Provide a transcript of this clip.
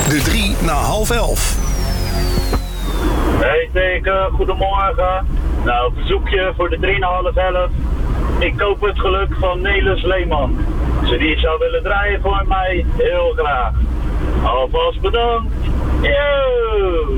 De 3 na half 11. Hey Teken, goedemorgen. Nou, verzoekje voor de 3 na half 11. Ik koop het geluk van Nelis Leeman. Als je die zou willen draaien voor mij, heel graag. Alvast bedankt. Yo!